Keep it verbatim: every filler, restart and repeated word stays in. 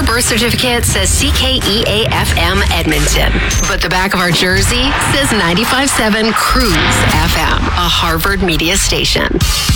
Our birth certificate says C K E A F M Edmonton, but the back of our jersey says ninety-five point seven Cruise F M, a Harvard media station.